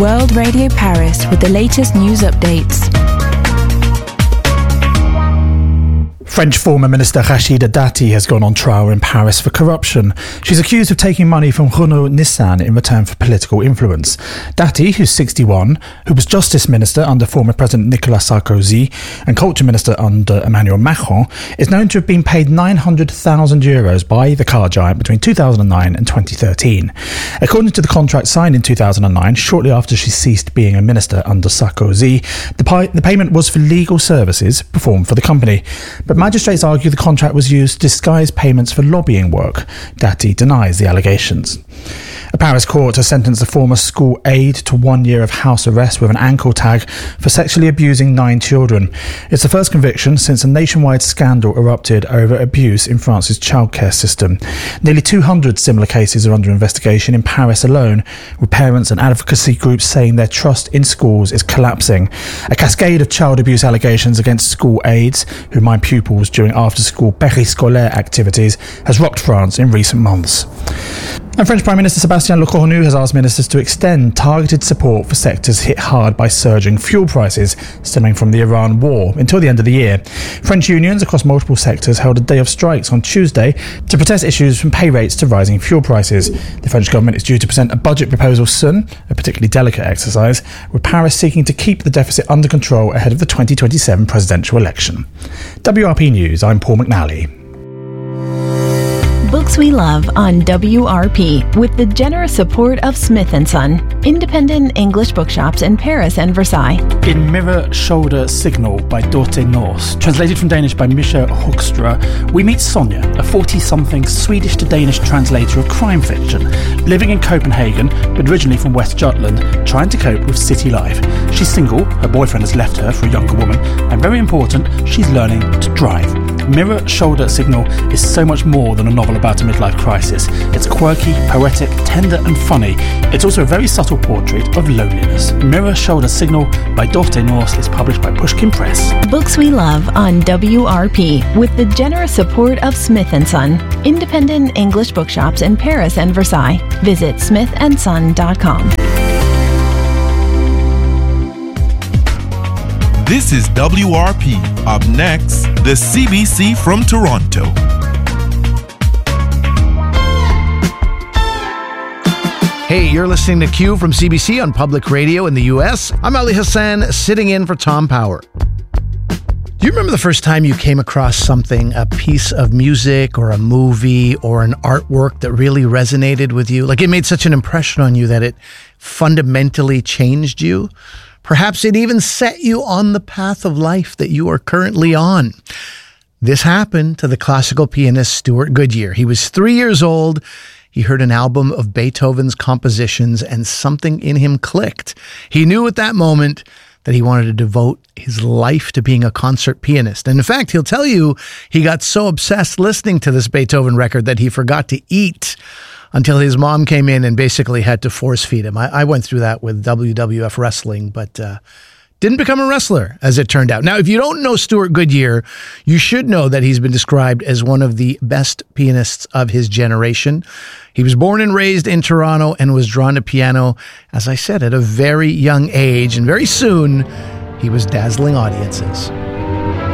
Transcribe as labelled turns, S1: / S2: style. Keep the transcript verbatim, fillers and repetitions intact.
S1: World Radio Paris with the latest news updates.
S2: French former Minister Rachida Dati has gone on trial in Paris for corruption. She's accused of taking money from Renault Nissan in return for political influence. Dati, who's sixty-one, who was Justice Minister under former President Nicolas Sarkozy and Culture Minister under Emmanuel Macron, is known to have been paid nine hundred thousand euros by the car giant between two thousand nine and twenty thirteen. According to the contract signed in two thousand nine, shortly after she ceased being a minister under Sarkozy, the, pi- the payment was for legal services performed for the company. But magistrates argue the contract was used to disguise payments for lobbying work. Dati denies the allegations. A Paris court has sentenced a former school aide to one year of house arrest with an ankle tag for sexually abusing nine children. It's the first conviction since a nationwide scandal erupted over abuse in France's childcare system. Nearly two hundred similar cases are under investigation in Paris alone, with parents and advocacy groups saying their trust in schools is collapsing. A cascade of child abuse allegations against school aides who mind pupils during after-school périscolaire activities has rocked France in recent months. And French Prime Minister Sébastien Lecornu has asked ministers to extend targeted support for sectors hit hard by surging fuel prices stemming from the Iran war until the end of the year. French unions across multiple sectors held a day of strikes on Tuesday to protest issues from pay rates to rising fuel prices. The French government is due to present a budget proposal soon, a particularly delicate exercise, with Paris seeking to keep the deficit under control ahead of the twenty twenty-seven presidential election. W R P News, I'm Paul McNally.
S3: Books we love on W R P with the generous support of Smith and Son, independent English bookshops in Paris and Versailles.
S2: In Mirror, Shoulder, Signal by Dorte Nors, translated from Danish by Misha Hoekstra, we meet Sonja, a forty-something Swedish to Danish translator of crime fiction, living in Copenhagen, but originally from West Jutland, trying to cope with city life. She's single, her boyfriend has left her for a younger woman, and very important, she's learning to drive. Mirror, Shoulder, Signal is so much more than a novel about a midlife crisis. It's quirky, poetic, tender and funny. It's also a very subtle portrait of loneliness. Mirror, Shoulder, Signal by Dorte Nors is published by Pushkin Press.
S3: Books we love on W R P with the generous support of Smith and Son, independent English bookshops in Paris and Versailles. Visit smith and son dot com.
S4: This is W R P. Up next, the C B C from Toronto.
S5: Hey, you're listening to Q from C B C on Public Radio in the U S. I'm Ali Hassan, sitting in for Tom Power. Do you remember the first time you came across something, a piece of music or a movie or an artwork that really resonated with you? Like it made such an impression on you that it fundamentally changed you? Perhaps it even set you on the path of life that you are currently on. This happened to the classical pianist Stuart Goodyear. He was three years old. He heard an album of Beethoven's compositions and something in him clicked. He knew at that moment that he wanted to devote his life to being a concert pianist. And in fact, he'll tell you he got so obsessed listening to this Beethoven record that he forgot to eat until his mom came in and basically had to force feed him. I, I went through that with W W F wrestling, but uh, didn't become a wrestler, as it turned out. Now, if you don't know Stuart Goodyear, you should know that he's been described as one of the best pianists of his generation. He was born and raised in Toronto and was drawn to piano, as I said, at a very young age. And very soon, he was dazzling audiences.